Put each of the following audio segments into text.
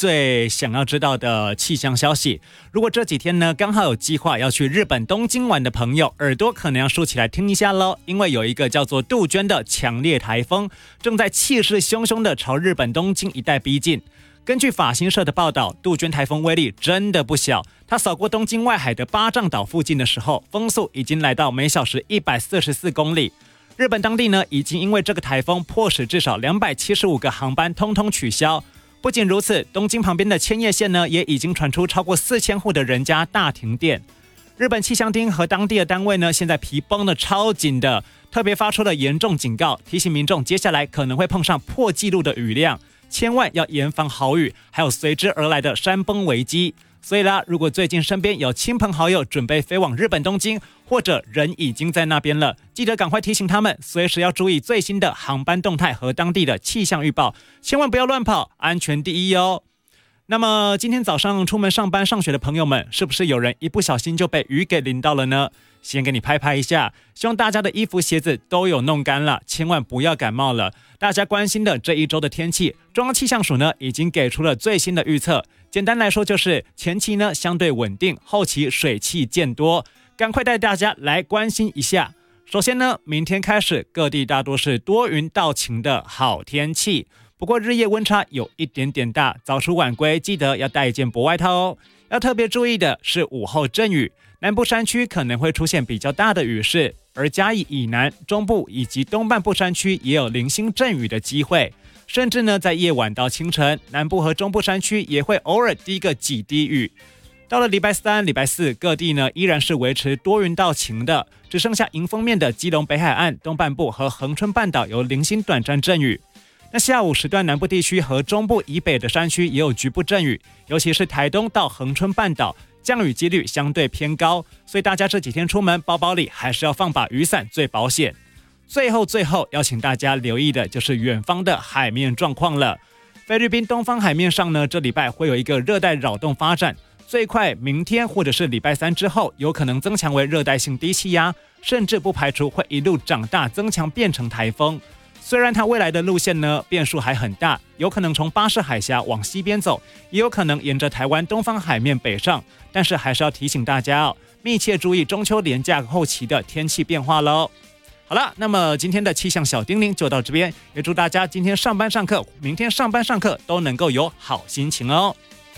最想要知道的气象消息。如果这几天呢刚好有计划要去日本东京玩的朋友，耳朵可能要竖起来听一下咯，因为有一个叫做杜鹃的强烈台风正在气势汹汹的朝日本东京一带逼近。根据法新社的报道，杜鹃台风威力真的不小，它扫过东京外海的八丈岛附近的时候，风速已经来到每小时144公里。日本当地呢已经因为这个台风迫使至少275个航班通通取消。不仅如此，东京旁边的千叶县呢也已经传出超过4000户的人家大停电。日本气象厅和当地的单位呢现在皮绷得超紧的，特别发出了严重警告，提醒民众接下来可能会碰上破纪录的雨量，千万要严防豪雨，还有随之而来的山崩危机。所以啦，如果最近身边有亲朋好友准备飞往日本东京，或者人已经在那边了，记得赶快提醒他们，随时要注意最新的航班动态和当地的气象预报，千万不要乱跑，安全第一哦。那么今天早上出门上班上学的朋友们，是不是有人一不小心就被雨给淋到了呢？先给你拍拍一下，希望大家的衣服鞋子都有弄干了，千万不要感冒了。大家关心的这一周的天气，中央气象署呢已经给出了最新的预测，简单来说就是前期呢相对稳定，后期水汽渐多，赶快带大家来关心一下。首先呢，明天开始各地大多是多云到晴的好天气，不过日夜温差有一点点大，早出晚归记得要带一件薄外套哦。要特别注意的是午后阵雨，南部山区可能会出现比较大的雨势，而嘉义以南、中部以及东半部山区也有零星阵雨的机会，甚至呢在夜晚到清晨，南部和中部山区也会偶尔滴个几滴雨。到了礼拜三、礼拜四，各地呢依然是维持多云到晴的，只剩下迎风面的基隆北海岸、东半部和恒春半岛有零星短暂阵雨。那下午时段，南部地区和中部以北的山区也有局部阵雨，尤其是台东到恒春半岛，降雨几率相对偏高，所以大家这几天出门包包里还是要放把雨伞最保险。最后要请大家留意的就是远方的海面状况了。菲律宾东方海面上呢，这礼拜会有一个热带扰动发展，最快明天或者是礼拜三之后，有可能增强为热带性低气压，甚至不排除会一路长大增强变成台风。虽然它未来的路线呢变数还很大，有可能从巴士海峡往西边走，也有可能沿着台湾东方海面北上，但是还是要提醒大家哦，密切注意中秋连假后期的天气变化咯。好了，那么今天的气象小叮咛就到这边，也祝大家今天上班上课、明天上班上课都能够有好心情哦。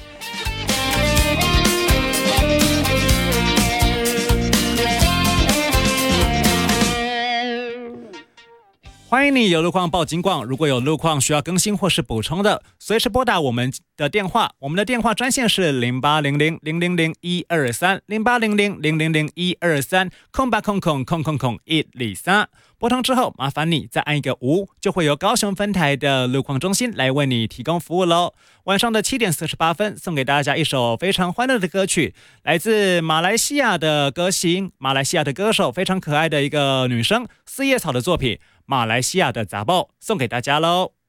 欢迎你有路况报警广，如果有路况需要更新或是补充的，随时拨打我们的电话，我们的电话专线是0800-000-123 0800-000-123空吧空空空空空123。拨通之后，麻烦你再按一个5，就会由高雄分台的路况中心来为你提供服务咯。晚上的7点48分，送给大家一首非常欢乐的歌曲，来自马来西亚的歌星，马来西亚的歌手，非常可爱的一个女生四叶草的作品《马来西亚的杂报》，送给大家咯。